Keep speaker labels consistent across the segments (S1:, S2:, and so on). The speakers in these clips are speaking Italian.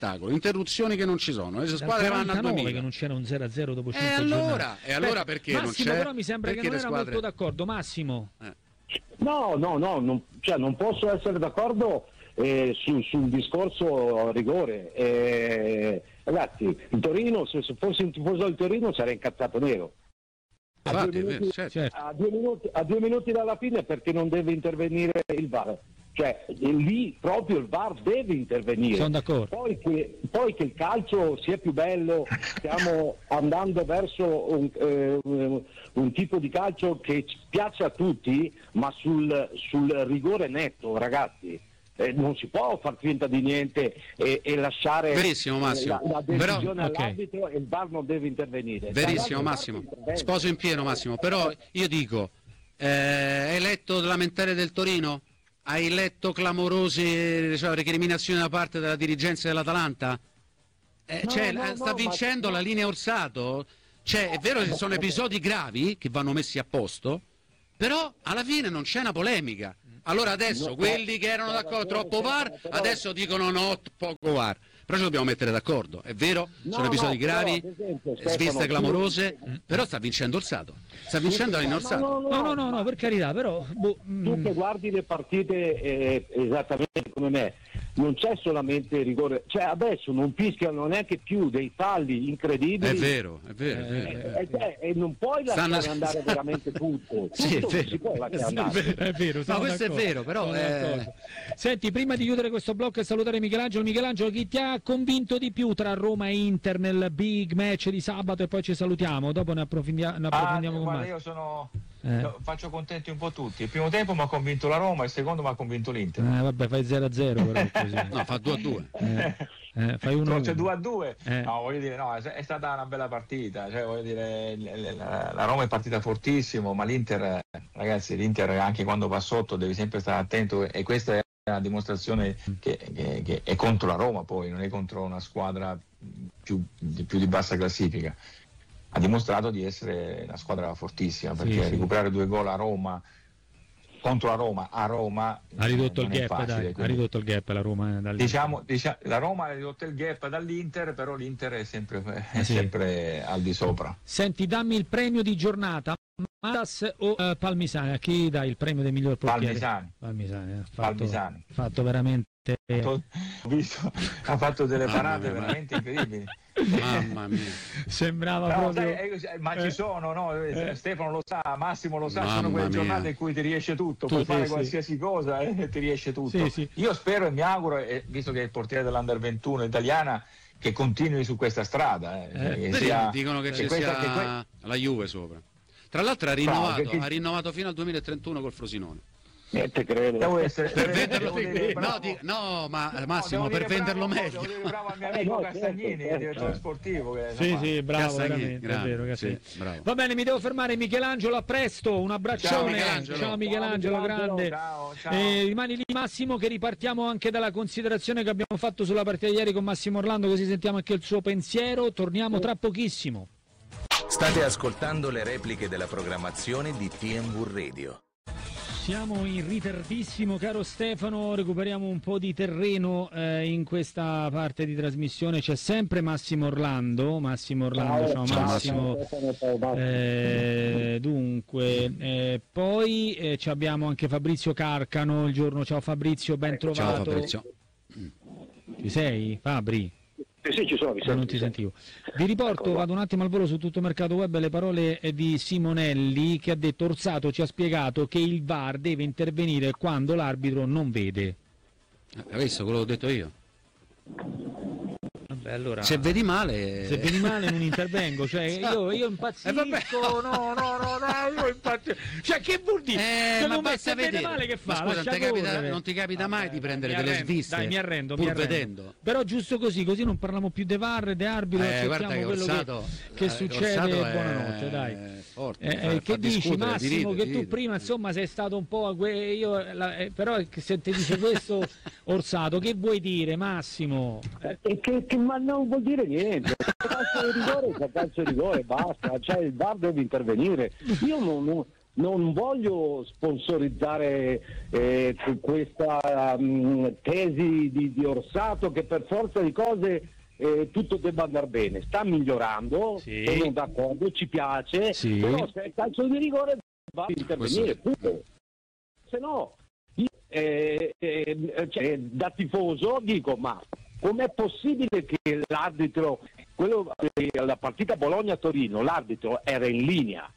S1: spettacolo, interruzioni che non ci sono, le squadre vanno a 2000.
S2: Che non c'era un 0-0 dopo 5 giornate.
S1: E allora perché
S2: Massimo,
S1: non c'è?
S2: Però mi sembra
S1: perché
S2: che non era
S1: squadre...
S2: molto d'accordo, Massimo.
S3: No, non posso essere d'accordo sul discorso rigore. Ragazzi, il Torino, se fossi un tifoso del Torino sarei incazzato nero. A 2 minuti dalla fine, perché non deve intervenire il VAR? Cioè lì proprio il VAR deve intervenire.
S2: Sono d'accordo.
S3: Poi che il calcio sia più bello, stiamo andando verso un tipo di calcio che piace a tutti, ma sul rigore netto, ragazzi. Non si può far finta di niente e lasciare
S1: verissimo, Massimo.
S3: la decisione all'arbitro e il VAR non deve intervenire.
S1: Verissimo, Massimo. Sposo in pieno, Massimo. Però io dico, hai letto il lamentele del Torino? Hai letto clamorose recriminazioni da parte della dirigenza dell'Atalanta? Sta vincendo la linea Orsato. È vero che sono episodi gravi che vanno messi a posto, però alla fine non c'è una polemica. Allora adesso quelli che erano d'accordo troppo VAR adesso dicono no, poco VAR. Però ci dobbiamo mettere d'accordo, è vero, sono episodi gravi, sviste clamorose, però sta vincendo Orsato, sta vincendo la linea Orsato.
S2: No, per carità, però
S3: tu che guardi le partite esattamente come me, non c'è solamente rigore, cioè adesso non fischiano neanche più dei falli incredibili.
S1: È vero.
S3: E non puoi lasciare andare veramente tutto.
S1: Sì, è vero.
S3: Si può lasciare andare.
S2: È vero,
S1: no, questo è vero, però
S2: Senti, prima di chiudere questo blocco e salutare Michelangelo, chi ti ha convinto di più tra Roma e Inter nel big match di sabato, e poi ci salutiamo, dopo ne approfondiamo con
S4: Mario. Io faccio contenti un po' tutti. Il primo tempo mi ha convinto la Roma, il secondo mi ha convinto l'Inter.
S2: Vabbè, fai 0-0 però così.
S1: No, fa 2-2.
S2: Fai 1-1.
S4: C'è 2-2. No, voglio dire, è stata una bella partita, cioè voglio dire, la Roma è partita fortissimo, ma l'Inter, ragazzi, l'Inter anche quando va sotto devi sempre stare attento, e questa è una dimostrazione che è contro la Roma, poi non è contro una squadra più di bassa classifica. Ha dimostrato di essere una squadra fortissima, perché recuperare 2 gol a Roma contro la Roma a Roma
S2: ha ridotto il gap,
S4: facile,
S2: ha ridotto il gap la Roma
S4: diciamo, la Roma ha ridotto il gap dall'Inter, però l'Inter è sempre al di sopra.
S2: Senti, dammi il premio di giornata, Mandas o Palmisani? A chi dai il premio del miglior portiere? Palmisani. Fatto veramente,
S4: ha fatto delle parate veramente incredibili.
S1: Mamma mia,
S2: sembrava proprio.
S4: Ma ci sono, no? Stefano lo sa, Massimo lo sa,
S1: Mamma
S4: sono quelle
S1: mia.
S4: giornate in cui ti riesce tutto, puoi fare qualsiasi cosa e ti riesce tutto.
S2: Sì.
S4: Io spero e mi auguro, visto che è il portiere dell'Under 21 italiana, che continui su questa strada.
S1: Dicono che ci sia la Juve sopra. Tra l'altro ha rinnovato fino al 2031 col Frosinone.
S3: Te credo.
S1: Per venderlo Massimo, per venderlo meglio.
S4: Devo dire bravo al mio amico Castagnini, che è direttore sportivo.
S2: Sì, bravo, veramente, è vero.
S1: Bravo.
S2: Va bene, mi devo fermare. Michelangelo, a presto, un abbraccione. Ciao Michelangelo, grande.
S4: Ciao.
S2: Rimani lì, Massimo, che ripartiamo anche dalla considerazione che abbiamo fatto sulla partita di ieri con Massimo Orlando, così sentiamo anche il suo pensiero. Torniamo tra pochissimo.
S5: State ascoltando le repliche della programmazione di TMW Radio.
S2: Siamo in ritardissimo, caro Stefano, recuperiamo un po' di terreno in questa parte di trasmissione. C'è sempre Massimo Orlando, ciao Massimo. Dunque, poi abbiamo anche Fabrizio Carcano, il giorno, ciao Fabrizio, ben trovato.
S1: Ciao Fabrizio.
S2: Ci sei, Fabri?
S3: Sì, ci sono,
S2: non ti sentivo. Vi riporto, vado un attimo al volo su tutto Mercato Web, le parole di Simonelli, che ha detto: Orsato ci ha spiegato che il VAR deve intervenire quando l'arbitro non vede.
S1: Hai visto quello che ho detto io?
S2: Vabbè, allora,
S1: se vedi male
S2: non intervengo, cioè io impazzisco, no, dai, io impazzisco. Cioè, che vuol dire? Se vede male, che fa?
S1: Ma scusa, non ti capita mai di prendere delle sviste?
S2: Dai, mi arrendo.
S1: Vedendo.
S2: Però giusto così non parliamo più di VAR, di arbitro, accettiamo quello che succede. Buonanotte, dai.
S1: Forte,
S2: che dici, Massimo, che tu prima insomma sei stato un po' però se ti dice questo Orsato, che vuoi dire, Massimo?
S3: Ma non vuol dire niente. Calcio di rigore, basta, cioè il VAR deve intervenire. Io non voglio sponsorizzare questa tesi di Orsato che per forza di cose tutto debba andare bene. Sta migliorando,
S2: Sì.
S3: sono d'accordo, ci piace,
S2: Sì.
S3: però se è calcio di rigore va a intervenire, punto. Se no, cioè, da tifoso dico, ma com'è possibile che l'arbitro, la partita Bologna-Torino, l'arbitro era in linea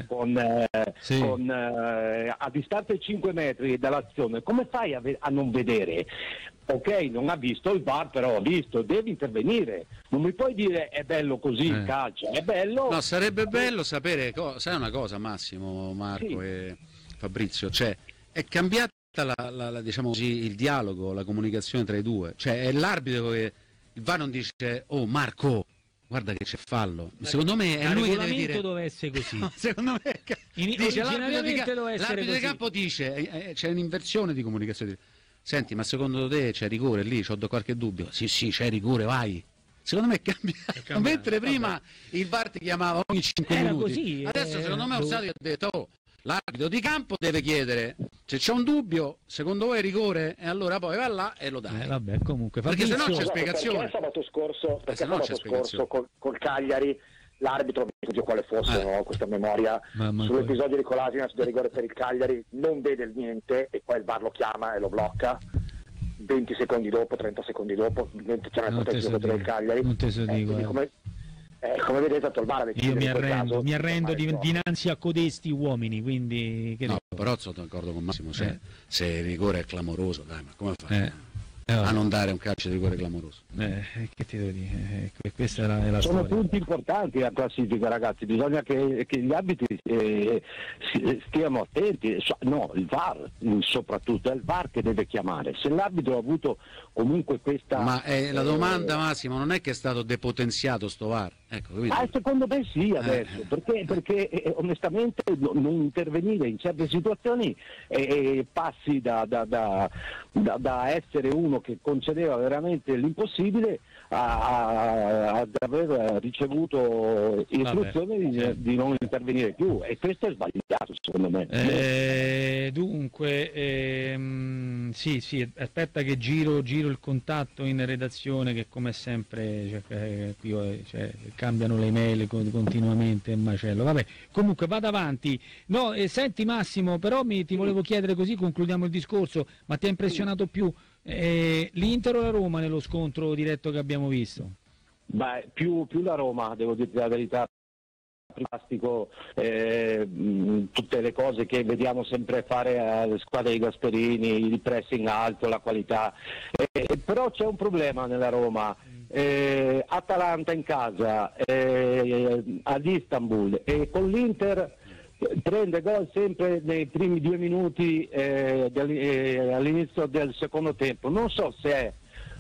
S2: Sì.
S3: a distanza di 5 metri dall'azione, come fai a non vedere? Ok, non ha visto il VAR, però ha visto, devi intervenire. Non mi puoi dire è bello così il calcio, è bello.
S1: No, sarebbe bello sapere, sai una cosa Massimo, Marco
S3: Sì.
S1: e Fabrizio, cioè è cambiata diciamo così, il dialogo, la comunicazione tra i due, cioè è l'arbitro che il VAR non dice oh Marco, guarda che c'è fallo. Secondo me è lui che deve dire.
S2: doveva essere così.
S1: No, secondo me dice
S2: originariamente doveva essere
S1: l'arbitro di
S2: così.
S1: campo dice c'è un'inversione di comunicazione. Senti, ma secondo te c'è rigore lì? C'ho qualche dubbio? Sì, c'è rigore, vai. Secondo me è cambiato. Mentre prima il VAR ti chiamava ogni 5
S2: Era
S1: minuti.
S2: così,
S1: Adesso secondo me Orsato ha detto oh, l'arbitro di campo deve chiedere se c'è un dubbio, secondo voi è rigore, e allora poi va là e lo dai.
S2: Vabbè, comunque
S1: Perché se no
S2: Fabrizio,
S1: c'è spiegazione.
S3: Perché sabato scorso,
S1: se no c'è spiegazione.
S3: col Cagliari l'arbitro, non mi ricordo quale fosse, no? Questa memoria,
S2: Mamma
S3: sull'episodio di Kolasinac del rigore per il Cagliari, non vede niente e poi il VAR lo chiama e lo blocca 20 secondi dopo, 30 secondi dopo, mentre c'è
S2: Non
S3: il
S2: te so
S3: giocatore del
S2: dire,
S3: Cagliari.
S2: non te so dire,
S3: quindi
S2: guarda.
S3: come vedete il VAR ha
S2: io
S3: deciso
S2: mi arrendo dinanzi a codesti uomini, quindi che
S1: No,
S2: dico?
S1: però sono d'accordo con Massimo, cioè, se il rigore è clamoroso, dai, ma come fai
S2: vabbè.
S1: a non dare un calcio di rigore clamoroso?
S2: Che ti devo dire? Questa è la
S3: Sono
S2: storia.
S3: punti importanti la classifica, ragazzi, bisogna che gli arbitri stiano attenti, no, il VAR soprattutto, è il VAR che deve chiamare. Se l'arbitro ha avuto comunque questa...
S1: Ma la domanda Massimo non è che è stato depotenziato sto VAR, ecco, capito?
S3: Secondo me sì adesso, perché onestamente non intervenire in certe situazioni passi da essere uno che concedeva veramente l'impossibile ad aver ricevuto istruzioni di non intervenire più, e questo è sbagliato secondo me.
S2: Dunque sì, aspetta che giro il contatto in redazione, che come sempre qui cambiano le email continuamente, è un macello. Vabbè, comunque vado avanti. No, senti Massimo, però ti volevo chiedere, così concludiamo il discorso, ma ti ha impressionato più l'Inter o la Roma nello scontro diretto che abbiamo visto?
S3: Beh, più la Roma, devo dire la verità. Fantastico, tutte le cose che vediamo sempre fare alle squadre di Gasperini, il pressing alto, la qualità, però c'è un problema nella Roma. Atalanta in casa ad Istanbul, e con l'Inter prende gol sempre nei primi 2 minuti all'inizio del secondo tempo. Non so se è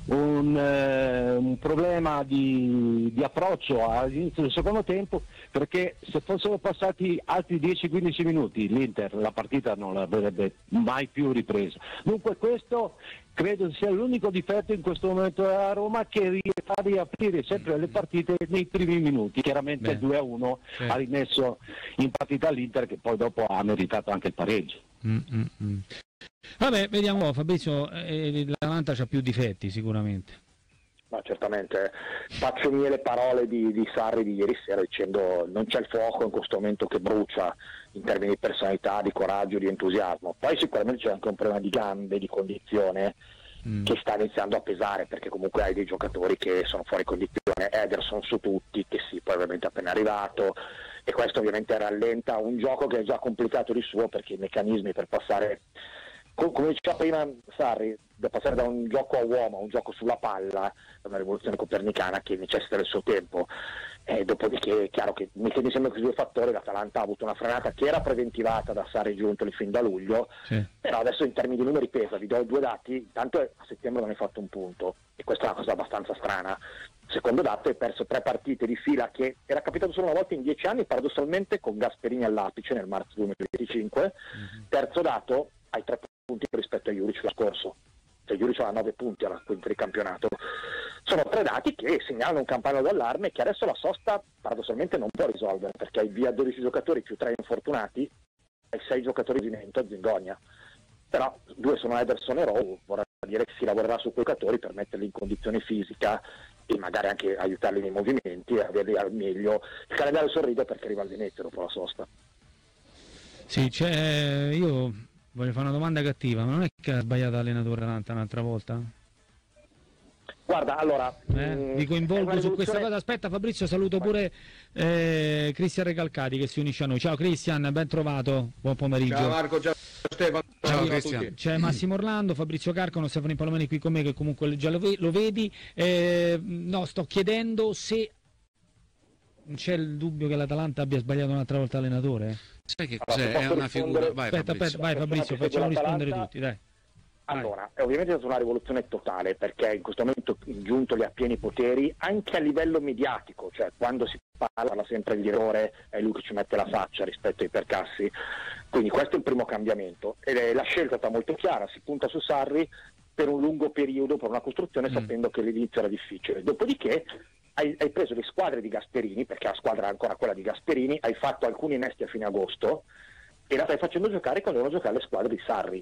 S3: un problema di approccio all'inizio del secondo tempo, perché se fossero passati altri 10-15 minuti l'Inter la partita non l'avrebbe mai più ripresa. Dunque questo credo sia l'unico difetto in questo momento della Roma, che fa riaprire sempre le partite nei primi minuti. Chiaramente il 2-1 ha rimesso in partita l'Inter, che poi dopo ha meritato anche il pareggio.
S2: Vabbè, vediamo Fabrizio, l'Atalanta c'ha più difetti sicuramente.
S6: Ma certamente, faccio mie le parole di Sarri di ieri sera, dicendo non c'è il fuoco in questo momento che brucia in termini di personalità, di coraggio, di entusiasmo. Poi sicuramente c'è anche un problema di gambe, di condizione che sta iniziando a pesare, perché comunque hai dei giocatori che sono fuori condizione, Ederson su tutti, che sì, poi ovviamente è appena arrivato, e questo ovviamente rallenta un gioco che è già complicato di suo, perché i meccanismi per passare, come diceva prima Sarri, da passare da un gioco a uomo a un gioco sulla palla è una rivoluzione copernicana che necessita del suo tempo. Dopodiché è chiaro che mi sembra questi due fattori, l'Atalanta ha avuto una frenata che era preventivata da Sarri Giuntoli fin da luglio, però adesso in termini di numeri pesa. Vi do 2 dati: intanto a settembre non hai fatto un punto, e questa è una cosa abbastanza strana. Secondo dato, hai perso 3 partite di fila, che era capitato solo una volta in 10 anni, paradossalmente, con Gasperini all'apice nel marzo 2025. Terzo dato, hai 3 punti rispetto a Juric l'anno scorso, cioè Juric ha 9 punti alla quinta di campionato. Sono 3 dati che segnalano un campanello d'allarme che adesso la sosta paradossalmente non può risolvere, perché hai via 12 giocatori più 3 infortunati, hai 6 giocatori di movimento a Zingonia, però 2 sono Ederson e Rowe, vorrà dire che si lavorerà su quei giocatori per metterli in condizione fisica e magari anche aiutarli nei movimenti e averli al meglio. Il calendario sorride perché arriva il Venezia dopo la sosta.
S2: Sì, io voglio fare una domanda cattiva, ma non è che ha sbagliato l'allenatore Atalanta un'altra volta?
S6: Guarda, allora
S2: Vi coinvolgo su questa cosa. Aspetta Fabrizio, saluto pure Cristian Recalcati che si unisce a noi. Ciao Cristian, ben trovato, buon pomeriggio.
S7: Ciao Marco, ciao Stefano.
S1: Ciao,
S7: a
S1: Cristian.
S7: tutti.
S2: C'è Massimo Orlando, Fabrizio Carcano, Stefano Palomeni qui con me che comunque già lo vedi. No, sto chiedendo se c'è il dubbio che l'Atalanta abbia sbagliato un'altra volta allenatore.
S1: Sai che cos'è? È una figura. Vai,
S2: Aspetta, vai Fabrizio, facciamo rispondere tutti, dai.
S6: Allora, ovviamente è stata una rivoluzione totale perché in questo momento Giuntoli ha pieni poteri anche a livello mediatico, cioè quando si parla sempre di errore è lui che ci mette la faccia rispetto ai Percassi, quindi questo è il primo cambiamento. E la scelta è stata molto chiara, si punta su Sarri per un lungo periodo, per una costruzione sapendo che l'inizio era difficile. Dopodiché hai preso le squadre di Gasperini, perché la squadra è ancora quella di Gasperini, hai fatto alcuni innesti a fine agosto e la stai facendo giocare quando devono giocare le squadre di Sarri.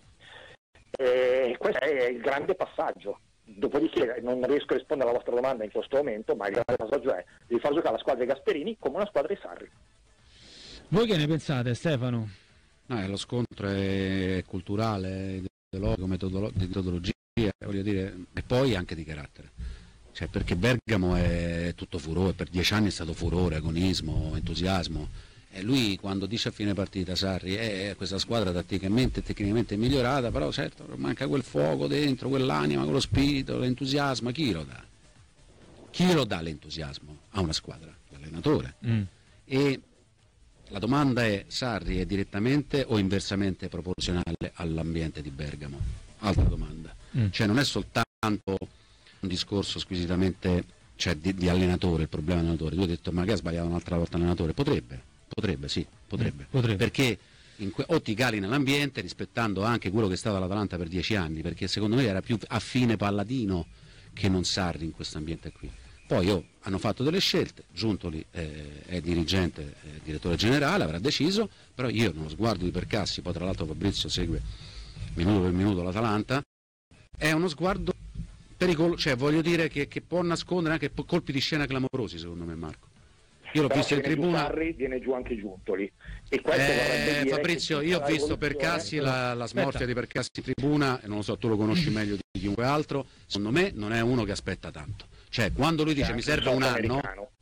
S6: Questo è il grande passaggio. Dopodiché non riesco a rispondere alla vostra domanda in questo momento, ma il grande passaggio è devi far giocare la squadra di Gasperini come una squadra di Sarri.
S2: Voi che ne pensate, Stefano?
S1: No, lo scontro è culturale, ideologico, metodologia, voglio dire, e poi anche di carattere. Cioè, perché Bergamo è tutto furore, per 10 anni è stato furore, agonismo, entusiasmo. E lui quando dice a fine partita Sarri questa squadra tatticamente e tecnicamente è migliorata, però certo manca quel fuoco dentro, quell'anima, quello spirito, l'entusiasmo, chi lo dà? Chi lo dà l'entusiasmo a una squadra? L'allenatore. E la domanda è: Sarri è direttamente o inversamente proporzionale all'ambiente di Bergamo? Altra domanda. Cioè non è soltanto un discorso squisitamente di allenatore, il problema dell'allenatore. Tu hai detto ma che ha sbagliato un'altra volta l'allenatore? Potrebbe. Perché o ti cali nell'ambiente rispettando anche quello che è stato l'Atalanta per 10 anni, perché secondo me era più affine Palladino che non Sarri in questo ambiente qui. Poi hanno fatto delle scelte, Giuntoli è dirigente, direttore generale, avrà deciso, però io nello sguardo di Percassi, poi tra l'altro Fabrizio segue minuto per minuto l'Atalanta, è uno sguardo pericoloso, cioè voglio dire che può nascondere anche colpi di scena clamorosi secondo me, Marco. Io l'ho visto in tribuna.
S6: Sarri, viene giù anche Giuntoli. E questo vorrebbe dire
S1: Fabrizio, io ho visto Percassi, la smorfia di Percassi in tribuna, e non lo so, tu lo conosci meglio di chiunque altro, secondo me non è uno che aspetta tanto. Cioè, quando lui dice mi serve un anno...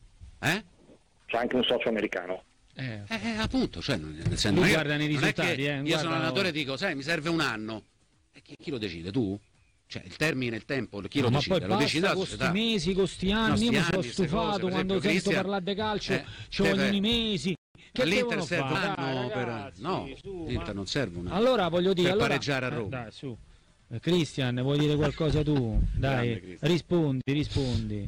S6: C'è anche un socio americano.
S1: Appunto, cioè, nel senso,
S2: lui guarda nei risultati,
S1: io sono allenatore e dico, sai, mi serve un anno. E chi lo decide? Tu? Cioè il termine, il tempo, chi lo decide?
S2: Ma
S1: lo
S2: poi
S1: decide
S2: con questi mesi, con sti anni, io mi sono stufato quando sento parlare di calcio, ci vogliono i mesi. Che
S1: l'Inter serve un
S2: fare?
S1: anno
S2: Ragazzi,
S1: no, l'Inter non serve un anno.
S2: Allora voglio dire,
S1: per pareggiare a Roma.
S2: Dai, su. Cristian, vuoi dire qualcosa tu? Dai, rispondi.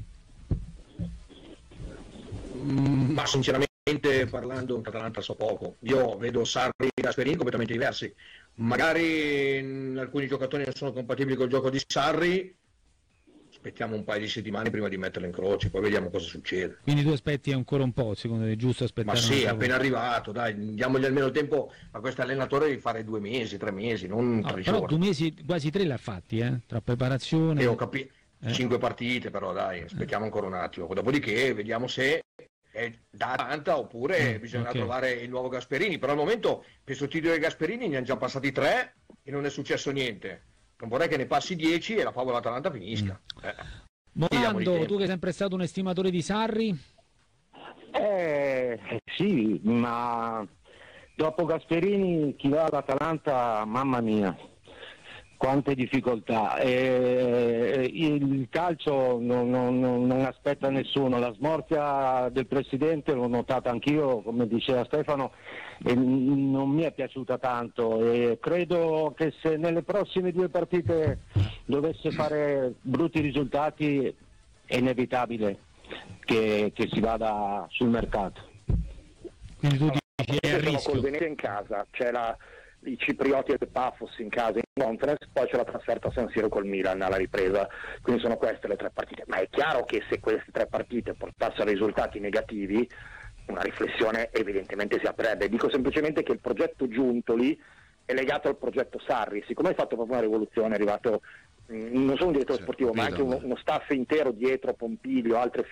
S7: Ma sinceramente parlando, in Atalanta so poco. Io vedo Sarri e Gasperini completamente diversi. Magari alcuni giocatori non sono compatibili col gioco di Sarri, aspettiamo un paio di settimane prima di metterlo in croce, poi vediamo cosa succede.
S2: Quindi tu aspetti ancora un po', secondo te, è giusto aspettare?
S7: Ma sì, è appena arrivato, dai, diamogli almeno il tempo a questo allenatore di fare 2 mesi, 3 mesi, non 3
S2: però
S7: giorni.
S2: 2 mesi, quasi 3 l'ha fatti, tra preparazione...
S7: E ho capito, 5 partite, però dai, aspettiamo ancora un attimo, dopodiché vediamo se è da Atalanta oppure bisogna trovare il nuovo Gasperini, però al momento per sostituire Gasperini ne hanno già passati 3 e non è successo niente. Non vorrei che ne passi 10 e la favola Atalanta finisca.
S2: Morando, tu che sei sempre stato un estimatore di Sarri?
S3: Sì, ma dopo Gasperini chi va all'Atalanta, mamma mia, quante difficoltà. Il calcio non aspetta nessuno, la smorfia del presidente l'ho notata anch'io, come diceva Stefano, e non mi è piaciuta tanto, e credo che se nelle prossime 2 partite dovesse fare brutti risultati è inevitabile che si vada sul mercato.
S2: Quindi tu dici è a rischio.
S6: Col Venezia in casa, c'è i ciprioti e il Pafos in casa in conference, poi c'è la trasferta a San Siro col Milan alla ripresa, quindi sono queste le 3 partite, ma è chiaro che se queste 3 partite portassero risultati negativi una riflessione evidentemente si aprirebbe. Dico semplicemente che il progetto Giuntoli è legato al progetto Sarri, siccome hai fatto proprio una rivoluzione, è arrivato non solo un direttore sportivo ma anche uno staff intero dietro, Pompilio, altre